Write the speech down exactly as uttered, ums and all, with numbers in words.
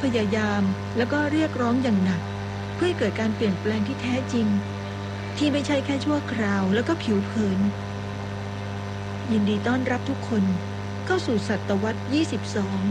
พยายามแล้วก็เรียกร้องอย่างหนักเพื่อให้เกิดการเปลี่ยนแปลงที่แท้จริงที่ไม่ใช่แค่ชั่วคราวแล้วก็ผิวเผินยินดีต้อนรับทุกคนเข้าสู่ศตวรรษที่ยี่สิบสอง